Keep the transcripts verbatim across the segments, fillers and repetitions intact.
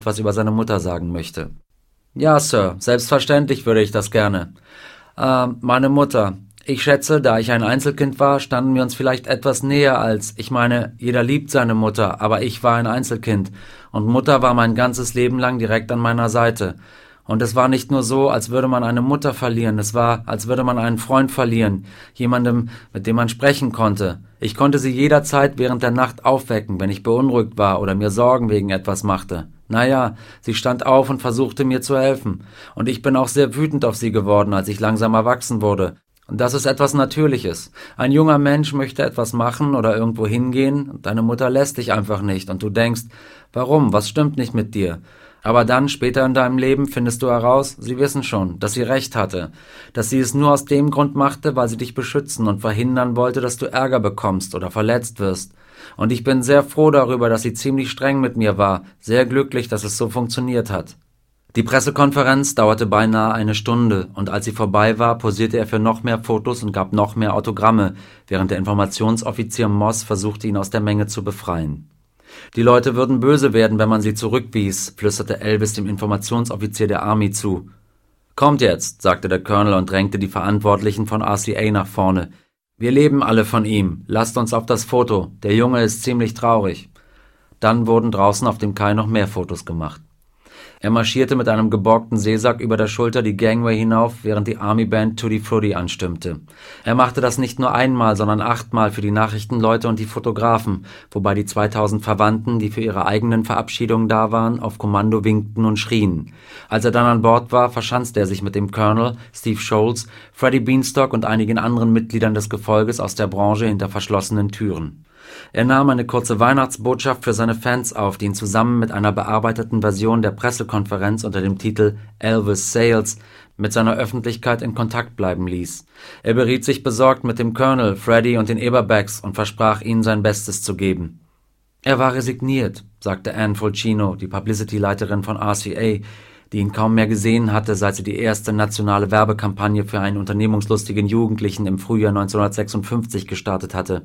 etwas über seine Mutter sagen möchte. »Ja, Sir, selbstverständlich würde ich das gerne. Äh, meine Mutter. Ich schätze, da ich ein Einzelkind war, standen wir uns vielleicht etwas näher als, ich meine, jeder liebt seine Mutter, aber ich war ein Einzelkind und Mutter war mein ganzes Leben lang direkt an meiner Seite. Und es war nicht nur so, als würde man eine Mutter verlieren, es war, als würde man einen Freund verlieren, jemandem, mit dem man sprechen konnte. Ich konnte sie jederzeit während der Nacht aufwecken, wenn ich beunruhigt war oder mir Sorgen wegen etwas machte. Naja, sie stand auf und versuchte mir zu helfen. Und ich bin auch sehr wütend auf sie geworden, als ich langsam erwachsen wurde. Und das ist etwas Natürliches. Ein junger Mensch möchte etwas machen oder irgendwo hingehen und deine Mutter lässt dich einfach nicht und du denkst, warum, was stimmt nicht mit dir? Aber dann, später in deinem Leben, findest du heraus, sie wissen schon, dass sie recht hatte, dass sie es nur aus dem Grund machte, weil sie dich beschützen und verhindern wollte, dass du Ärger bekommst oder verletzt wirst. Und ich bin sehr froh darüber, dass sie ziemlich streng mit mir war, sehr glücklich, dass es so funktioniert hat. Die Pressekonferenz dauerte beinahe eine Stunde und als sie vorbei war, posierte er für noch mehr Fotos und gab noch mehr Autogramme, während der Informationsoffizier Moss versuchte, ihn aus der Menge zu befreien. Die Leute würden böse werden, wenn man sie zurückwies, flüsterte Elvis dem Informationsoffizier der Army zu. »Kommt jetzt«, sagte der Colonel und drängte die Verantwortlichen von R C A nach vorne. »Wir leben alle von ihm. Lasst uns auf das Foto. Der Junge ist ziemlich traurig.« Dann wurden draußen auf dem Kai noch mehr Fotos gemacht. Er marschierte mit einem geborgten Seesack über der Schulter die Gangway hinauf, während die Army-Band Tutti Frutti anstimmte. Er machte das nicht nur einmal, sondern achtmal für die Nachrichtenleute und die Fotografen, wobei die zweitausend Verwandten, die für ihre eigenen Verabschiedungen da waren, auf Kommando winkten und schrien. Als er dann an Bord war, verschanzte er sich mit dem Colonel, Steve Scholes, Freddie Beanstalk und einigen anderen Mitgliedern des Gefolges aus der Branche hinter verschlossenen Türen. Er nahm eine kurze Weihnachtsbotschaft für seine Fans auf, die ihn zusammen mit einer bearbeiteten Version der Pressekonferenz unter dem Titel Elvis Sales mit seiner Öffentlichkeit in Kontakt bleiben ließ. Er beriet sich besorgt mit dem Colonel, Freddie und den Eberbacks und versprach ihnen sein Bestes zu geben. Er war resigniert, sagte Ann Fulcino, die Publicity-Leiterin von R C A, die ihn kaum mehr gesehen hatte, seit sie die erste nationale Werbekampagne für einen unternehmungslustigen Jugendlichen im Frühjahr neunzehnhundertsechsundfünfzig gestartet hatte.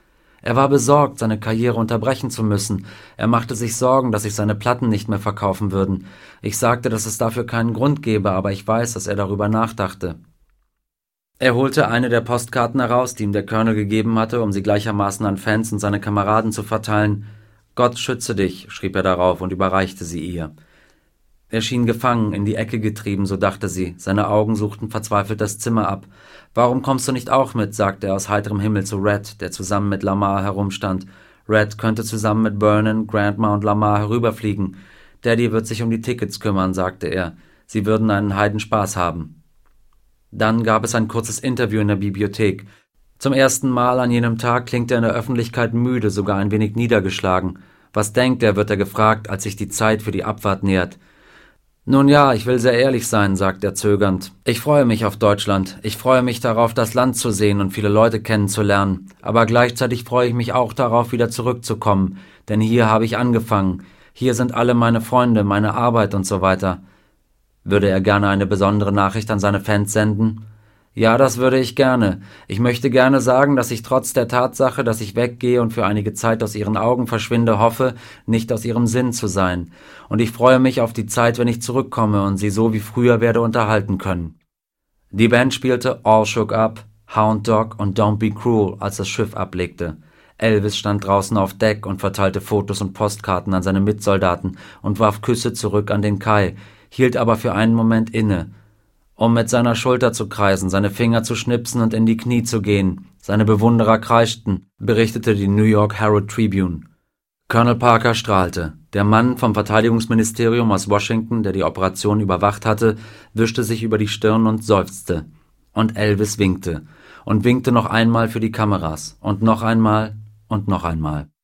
Er war besorgt, seine Karriere unterbrechen zu müssen. Er machte sich Sorgen, dass sich seine Platten nicht mehr verkaufen würden. Ich sagte, dass es dafür keinen Grund gäbe, aber ich weiß, dass er darüber nachdachte. Er holte eine der Postkarten heraus, die ihm der Colonel gegeben hatte, um sie gleichermaßen an Fans und seine Kameraden zu verteilen. »Gott schütze dich«, schrieb er darauf und überreichte sie ihr. Er schien gefangen, in die Ecke getrieben, so dachte sie. Seine Augen suchten verzweifelt das Zimmer ab. »Warum kommst du nicht auch mit?« sagte er aus heiterem Himmel zu Red, der zusammen mit Lamar herumstand. Red könnte zusammen mit Vernon, Grandma und Lamar herüberfliegen. »Daddy wird sich um die Tickets kümmern«, sagte er. »Sie würden einen Heidenspaß haben.« Dann gab es ein kurzes Interview in der Bibliothek. Zum ersten Mal an jenem Tag klingt er in der Öffentlichkeit müde, sogar ein wenig niedergeschlagen. »Was denkt er?« wird er gefragt, als sich die Zeit für die Abfahrt nähert. »Nun ja, ich will sehr ehrlich sein«, sagt er zögernd. »Ich freue mich auf Deutschland. Ich freue mich darauf, das Land zu sehen und viele Leute kennenzulernen. Aber gleichzeitig freue ich mich auch darauf, wieder zurückzukommen. Denn hier habe ich angefangen. Hier sind alle meine Freunde, meine Arbeit und so weiter.« Würde er gerne eine besondere Nachricht an seine Fans senden? »Ja, das würde ich gerne. Ich möchte gerne sagen, dass ich trotz der Tatsache, dass ich weggehe und für einige Zeit aus ihren Augen verschwinde, hoffe, nicht aus ihrem Sinn zu sein. Und ich freue mich auf die Zeit, wenn ich zurückkomme und sie so wie früher werde unterhalten können.« Die Band spielte All Shook Up, Hound Dog und Don't Be Cruel, als das Schiff ablegte. Elvis stand draußen auf Deck und verteilte Fotos und Postkarten an seine Mitsoldaten und warf Küsse zurück an den Kai, hielt aber für einen Moment inne, um mit seiner Schulter zu kreisen, seine Finger zu schnipsen und in die Knie zu gehen. Seine Bewunderer kreischten, berichtete die New York Herald Tribune. Colonel Parker strahlte. Der Mann vom Verteidigungsministerium aus Washington, der die Operation überwacht hatte, wischte sich über die Stirn und seufzte. Und Elvis winkte. Und winkte noch einmal für die Kameras. Und noch einmal und noch einmal.